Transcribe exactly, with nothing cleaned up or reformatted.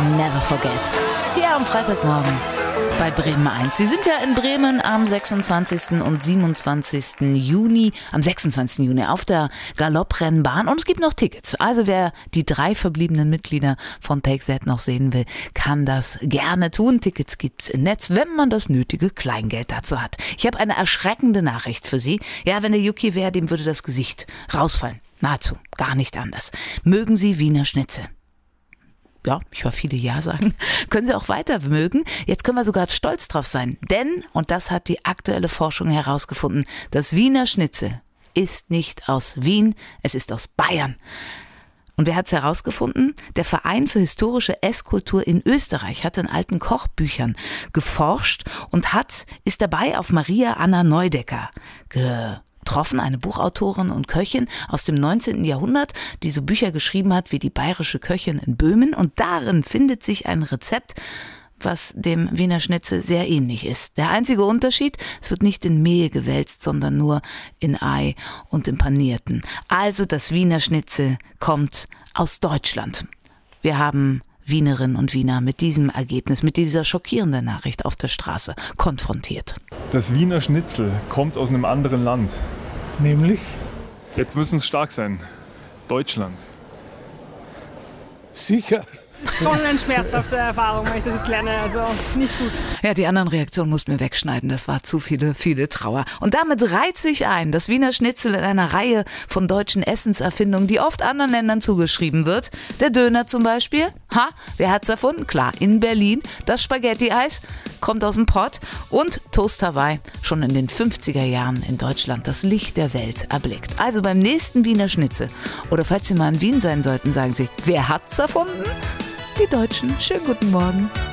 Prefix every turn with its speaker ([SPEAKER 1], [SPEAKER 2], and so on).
[SPEAKER 1] Never Forget. Hier am Freitagmorgen bei Bremen eins. Sie sind ja in Bremen am sechsundzwanzigsten und siebenundzwanzigsten Juni, am sechsundzwanzigsten Juni auf der Galopprennbahn und es gibt noch Tickets. Also wer die drei verbliebenen Mitglieder von Take That noch sehen will, kann das gerne tun. Tickets gibt's im Netz, wenn man das nötige Kleingeld dazu hat. Ich habe eine erschreckende Nachricht für Sie. Ja, wenn der Yuki wäre, dem würde das Gesicht rausfallen. Nahezu, gar nicht anders. Mögen Sie Wiener Schnitzel? Ja, ich höre viele Ja sagen. Können Sie auch weiter mögen? Jetzt können wir sogar stolz drauf sein. Denn, und das hat die aktuelle Forschung herausgefunden, das Wiener Schnitzel ist nicht aus Wien, es ist aus Bayern. Und wer hat es herausgefunden? Der Verein für historische Esskultur in Österreich hat in alten Kochbüchern geforscht und hat, ist dabei auf Maria Anna Neudecker getroffen. Eine Buchautorin und Köchin aus dem neunzehnten Jahrhundert, die so Bücher geschrieben hat wie die bayerische Köchin in Böhmen. Und darin findet sich ein Rezept, was dem Wiener Schnitzel sehr ähnlich ist. Der einzige Unterschied, es wird nicht in Mehl gewälzt, sondern nur in Ei und im Panierten. Also das Wiener Schnitzel kommt aus Deutschland. Wir haben Wienerinnen und Wiener mit diesem Ergebnis, mit dieser schockierenden Nachricht auf der Straße konfrontiert.
[SPEAKER 2] Das Wiener Schnitzel kommt aus einem anderen Land.
[SPEAKER 3] Nämlich?
[SPEAKER 2] Jetzt müssen es stark sein. Deutschland.
[SPEAKER 3] Sicher.
[SPEAKER 4] Schon eine schmerzhafte Erfahrung, wenn ich das jetzt lerne, also nicht gut.
[SPEAKER 1] Ja, die anderen Reaktionen mussten wir wegschneiden, das war zu viele, viele Trauer. Und damit reiht sich ein, das Wiener Schnitzel in einer Reihe von deutschen Essenserfindungen, die oft anderen Ländern zugeschrieben wird. Der Döner zum Beispiel, ha, wer hat's erfunden? Klar, in Berlin. Das Spaghetti-Eis kommt aus dem Pott und Toast Hawaii schon in den fünfziger Jahren in Deutschland das Licht der Welt erblickt. Also beim nächsten Wiener Schnitzel oder falls Sie mal in Wien sein sollten, sagen Sie, wer hat's erfunden? Die Deutschen. Schönen guten Morgen.